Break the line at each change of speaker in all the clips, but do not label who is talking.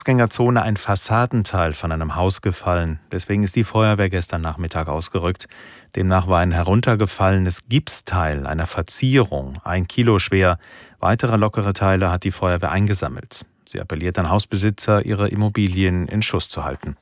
Fußgängerzone ein Fassadenteil von einem Haus gefallen. Deswegen ist die Feuerwehr gestern Nachmittag ausgerückt. Demnach war ein heruntergefallenes Gipsteil einer Verzierung 1 Kilo schwer. Weitere lockere Teile hat die Feuerwehr eingesammelt. Sie appelliert an Hausbesitzer, ihre Immobilien in Schuss zu halten.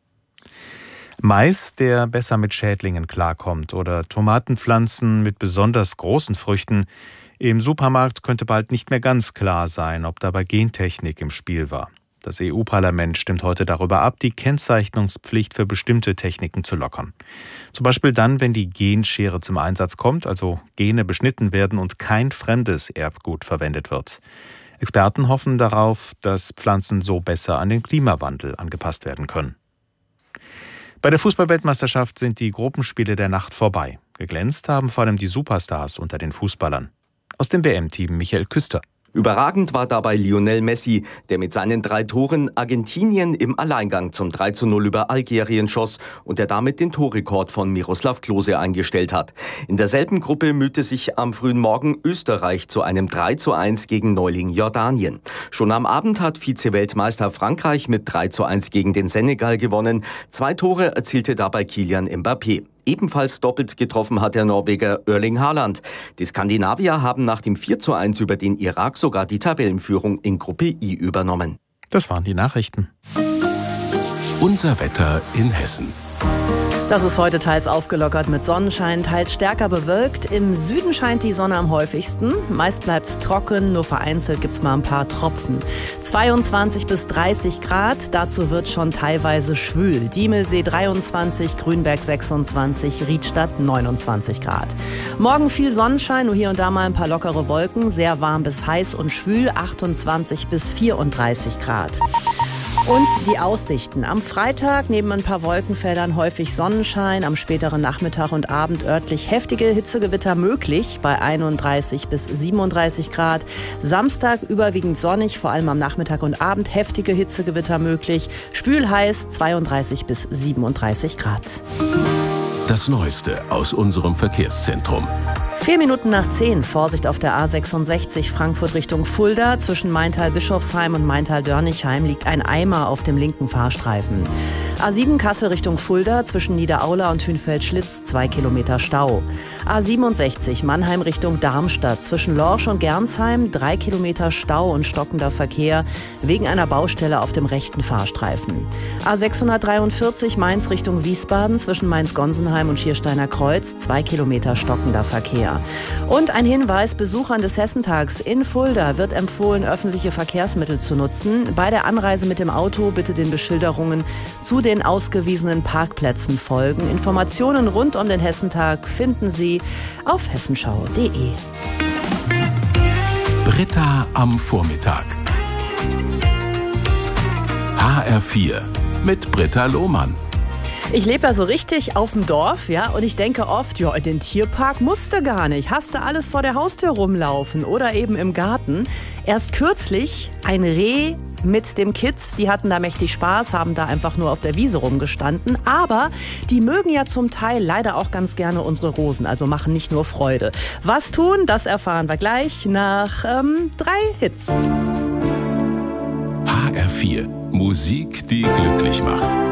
Mais, der besser mit Schädlingen klarkommt, oder Tomatenpflanzen mit besonders großen Früchten. Im Supermarkt könnte bald nicht mehr ganz klar sein, ob dabei Gentechnik im Spiel war. Das EU-Parlament stimmt heute darüber ab, die Kennzeichnungspflicht für bestimmte Techniken zu lockern. Zum Beispiel dann, wenn die Genschere zum Einsatz kommt, also Gene beschnitten werden und kein fremdes Erbgut verwendet wird. Experten hoffen darauf, dass Pflanzen so besser an den Klimawandel angepasst werden können. Bei der Fußball-Weltmeisterschaft sind die Gruppenspiele der Nacht vorbei. Geglänzt haben vor allem die Superstars unter den Fußballern. Aus dem WM-Team Michael Küster.
Überragend war dabei Lionel Messi, der mit seinen 3 Toren Argentinien im Alleingang zum 3:0 über Algerien schoss und der damit den Torrekord von Miroslav Klose eingestellt hat. In derselben Gruppe mühte sich am frühen Morgen Österreich zu einem 3:1 gegen Neuling Jordanien. Schon am Abend hat Vize-Weltmeister Frankreich mit 3:1 gegen den Senegal gewonnen. 2 Tore erzielte dabei Kylian Mbappé. Ebenfalls doppelt getroffen hat der Norweger Erling Haaland. Die Skandinavier haben nach dem 4:1 über den Irak sogar die Tabellenführung in Gruppe I übernommen.
Das waren die Nachrichten.
Unser Wetter in Hessen.
Das ist heute teils aufgelockert mit Sonnenschein, teils stärker bewölkt. Im Süden scheint die Sonne am häufigsten. Meist bleibt es trocken, nur vereinzelt gibt es mal ein paar Tropfen. 22 bis 30 Grad, dazu wird schon teilweise schwül. Diemelsee 23, Grünberg 26, Riedstadt 29 Grad. Morgen viel Sonnenschein, nur hier und da mal ein paar lockere Wolken. Sehr warm bis heiß und schwül, 28 bis 34 Grad. Und die Aussichten. Am Freitag neben ein paar Wolkenfeldern häufig Sonnenschein, am späteren Nachmittag und Abend örtlich heftige Hitzegewitter möglich bei 31 bis 37 Grad. Samstag überwiegend sonnig, vor allem am Nachmittag und Abend heftige Hitzegewitter möglich. Schwül heiß 32 bis 37 Grad.
Das Neueste aus unserem Verkehrszentrum.
4 Minuten nach 10, Vorsicht auf der A66 Frankfurt Richtung Fulda. Zwischen Maintal-Bischofsheim und Maintal-Dörnichheim liegt ein Eimer auf dem linken Fahrstreifen. A7 Kassel Richtung Fulda, zwischen Niederaula und Hünfeld-Schlitz 2 Kilometer Stau. A67 Mannheim Richtung Darmstadt, zwischen Lorsch und Gernsheim 3 Kilometer Stau und stockender Verkehr wegen einer Baustelle auf dem rechten Fahrstreifen. A643 Mainz Richtung Wiesbaden, zwischen Mainz-Gonsenheim und Schiersteiner Kreuz 2 Kilometer stockender Verkehr. Und ein Hinweis: Besuchern des Hessentags in Fulda wird empfohlen, öffentliche Verkehrsmittel zu nutzen. Bei der Anreise mit dem Auto bitte den Beschilderungen zu den ausgewiesenen Parkplätzen folgen. Informationen rund um den Hessentag finden Sie auf hessenschau.de.
Britta am Vormittag. HR4 mit Britta Lohmann.
Ich lebe ja so richtig auf dem Dorf, ja, und ich denke oft, ja, in den Tierpark musste gar nicht. Hast du alles vor der Haustür rumlaufen oder eben im Garten. Erst kürzlich ein Reh mit dem Kids, die hatten da mächtig Spaß, haben da einfach nur auf der Wiese rumgestanden. Aber die mögen ja zum Teil leider auch ganz gerne unsere Rosen, also machen nicht nur Freude. Was tun, das erfahren wir gleich nach 3 Hits.
HR4, Musik, die glücklich macht.